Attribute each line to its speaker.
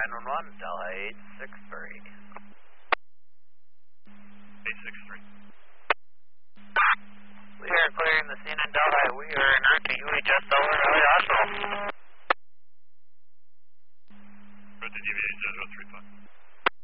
Speaker 1: 911, Delta 863.
Speaker 2: 863.
Speaker 1: We are clearing the scene in Delta. We are en route to UHS Delaware Valley Hospital.
Speaker 2: Route to DVA 035.